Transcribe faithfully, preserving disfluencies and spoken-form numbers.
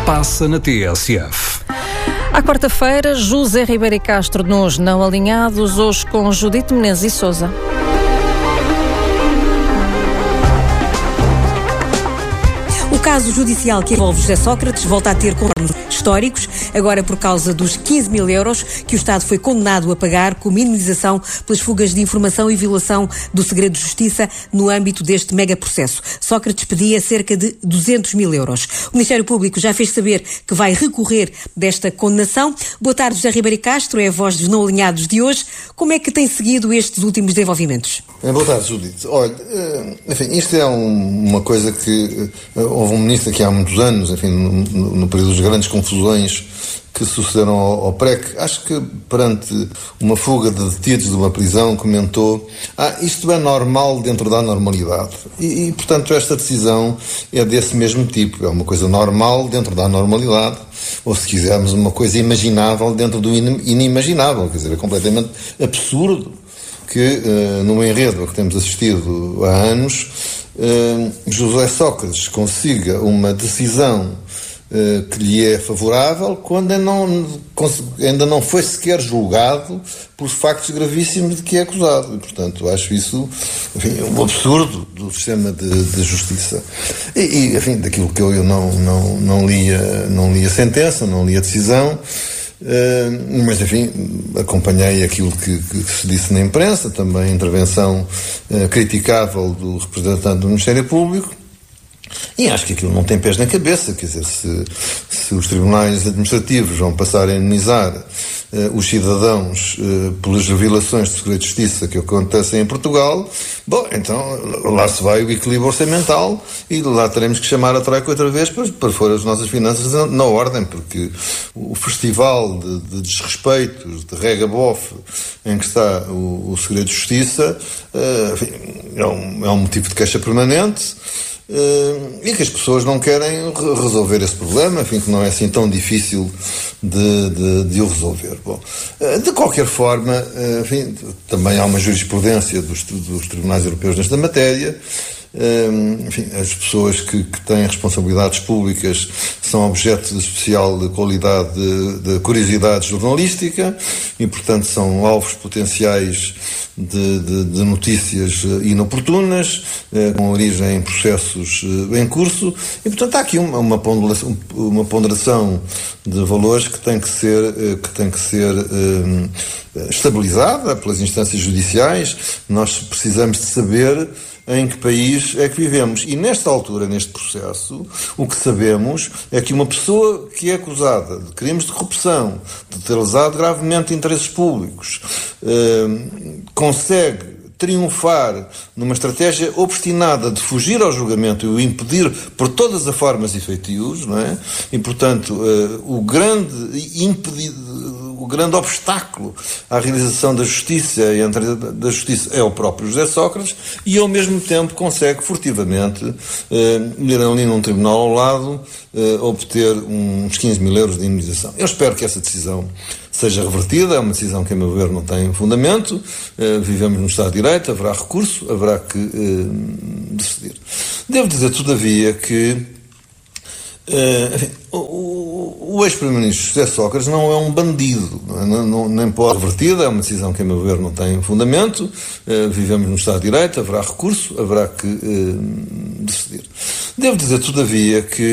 passa na T S F. À quarta-feira, José Ribeiro e Castro nos Não Alinhados, hoje com Judite Menezes e Sousa. O caso judicial que envolve José Sócrates volta a ter contornos históricos, agora por causa dos quinze mil euros que o Estado foi condenado a pagar como indemnização pelas fugas de informação e violação do segredo de justiça no âmbito deste mega processo. Sócrates pedia cerca de duzentos mil euros. O Ministério Público já fez saber que vai recorrer desta condenação. Boa tarde, José Ribeiro e Castro, é a voz dos Não Alinhados de hoje. Como é que tem seguido estes últimos desenvolvimentos? Boa tarde, Judite. Olha, enfim, isto é um, uma coisa que houve um ministro aqui há muitos anos, enfim, no, no período das grandes confusões que sucederam ao, ao P R E C, acho que perante uma fuga de detidos de uma prisão comentou: ah, isto é normal dentro da normalidade. E, e, portanto, esta decisão é desse mesmo tipo, é uma coisa normal dentro da normalidade, ou se quisermos, uma coisa imaginável dentro do inimaginável, quer dizer, é completamente absurdo que, uh, no enredo a que temos assistido há anos, uh, José Sócrates consiga uma decisão uh, que lhe é favorável quando ainda não, ainda não foi sequer julgado pelos factos gravíssimos de que é acusado. E, portanto, acho isso, enfim, um absurdo do sistema de, de justiça. E, e, enfim, daquilo que eu, eu não, não, não, li a, não li a sentença, não li a decisão, Uh, mas enfim, acompanhei aquilo que, que se disse na imprensa, também a intervenção uh, criticável do representante do Ministério Público, e acho que aquilo não tem pés na cabeça. Quer dizer, se, se os tribunais administrativos vão passar a indemnizar uh, os cidadãos uh, pelas violações de segredo de justiça que acontecem em Portugal, bom, então lá se vai o equilíbrio orçamental e lá teremos que chamar a troika outra vez para, para pôr as nossas finanças na, na ordem, porque o festival de, de desrespeitos, de rega-bofe em que está o, o segredo de justiça, uh, enfim, é, um, é um motivo de queixa permanente. Uh, e que as pessoas não querem re- resolver esse problema, enfim, que não é assim tão difícil de, de, de o resolver. Bom, uh, de qualquer forma, uh, enfim, também há uma jurisprudência dos, dos tribunais europeus nesta matéria. Uh, enfim, as pessoas que, que têm responsabilidades públicas são objeto de especial qualidade de, de curiosidade jornalística e, portanto, são alvos potenciais de, de, de notícias inoportunas, uh, com origem em processos uh, em curso, e, portanto, há aqui uma, uma, ponderação, uma ponderação de valores que tem que ser, uh, que tem que ser uh, estabilizada pelas instâncias judiciais. Nós precisamos de saber em que país é que vivemos. E nesta altura, neste processo, o que sabemos é que uma pessoa que é acusada de crimes de corrupção, de ter lesado gravemente interesses públicos, eh, consegue triunfar numa estratégia obstinada de fugir ao julgamento e o impedir por todas as formas efetivos, não é? E, portanto, eh, o grande impedido, o grande obstáculo à realização da justiça e à entrada da justiça é o próprio José Sócrates, e ao mesmo tempo consegue furtivamente eh, ir ali num tribunal ao lado eh, obter uns quinze mil euros de indemnização. Eu espero que essa decisão seja revertida. É uma decisão que, a meu ver, não tem fundamento. Uh, vivemos no Estado de Direito, haverá recurso, haverá que uh, decidir. Devo dizer, todavia, que uh, enfim, o, o ex-primeiro-ministro José Sócrates não é um bandido, não, não, nem pode ser revertida. É uma decisão que, a meu ver, não tem fundamento. Uh, vivemos no Estado de Direito, haverá recurso, haverá que uh, decidir. Devo dizer, todavia, que